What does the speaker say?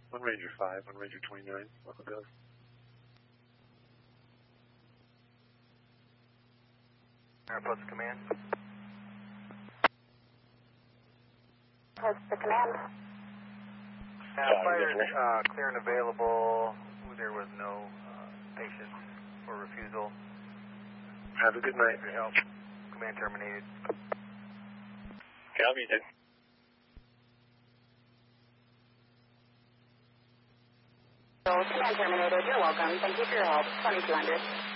One Ranger 5, one Ranger 29, Buffalo Bills. Post command. Post the command. Fire clear and available. There was no patients for refusal. Have a good night. For your help. Command terminated. Copy, you. Command terminated. You're welcome. Thank you for your help. 2200.